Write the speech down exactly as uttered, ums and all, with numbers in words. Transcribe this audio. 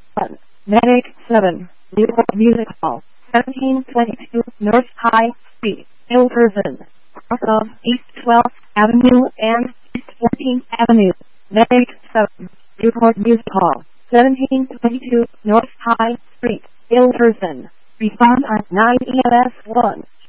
one. Medic seven. Newport Music Hall. seventeen twenty-two North High Street, Ilverston. Cross of East twelfth Avenue and East fourteenth Avenue. Medic seven. Newport Music Hall. seventeen twenty-two North High Street, Ilverston. Respond at nine E M S one.